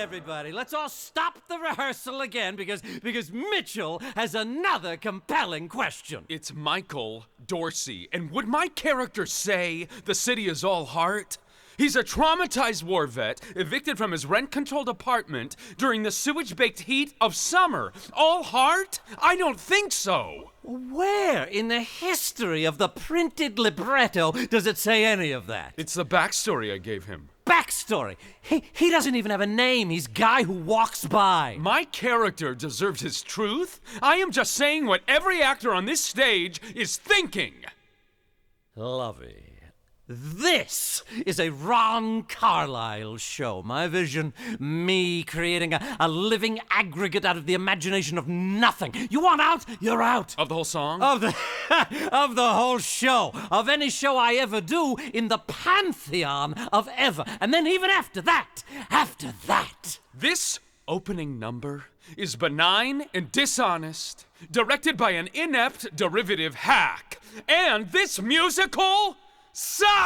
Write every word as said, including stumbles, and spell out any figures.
everybody, let's all stop the rehearsal again because because Mitchell has another compelling question. It's Michael Dorsey, and would my character say the city is all heart? He's a traumatized war vet, evicted from his rent-controlled apartment during the sewage-baked heat of summer. All heart? I don't think so. Where in the history of the printed libretto does it say any of that? It's the backstory I gave him. Backstory? He, he doesn't even have a name. He's guy who walks by. My character deserves his truth. I am just saying what every actor on this stage is thinking. Lovey. This is a Ron Carlyle show. My vision, me creating a, a living aggregate out of the imagination of nothing. You want out? You're out. Of the whole song? Of the of the whole show. Of any show I ever do in the pantheon of ever. And then even after that, after that. This opening number is benign and dishonest, directed by an inept derivative hack. And this musical sucks!